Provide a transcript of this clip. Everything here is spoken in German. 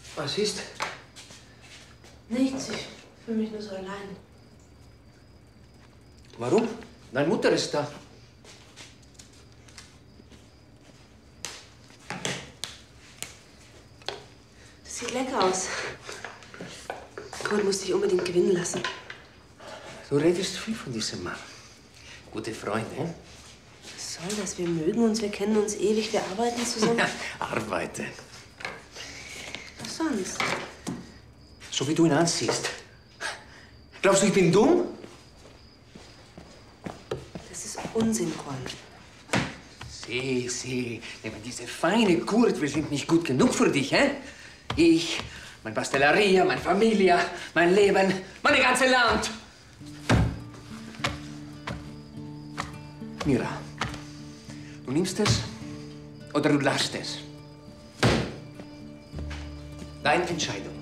Was ist? Nichts, ich fühle mich nur so allein. Warum? Deine Mutter ist da. Das sieht lecker aus. Kurt muss dich unbedingt gewinnen lassen. Du redest viel von diesem Mann. Gute Freunde. Was soll das? Wir mögen uns, wir kennen uns ewig, wir arbeiten zusammen. Ja, arbeiten. Was sonst? So wie du ihn ansiehst. Glaubst du, ich bin dumm? Das ist Unsinn, Kurt. Sieh. Neben diese feine Kurt, wir sind nicht gut genug für dich, hä? Ich, mein Pastelleria, meine Familie, mein Leben, meine ganze Land. Mira, du nimmst es oder du lässt es. Deine Entscheidung.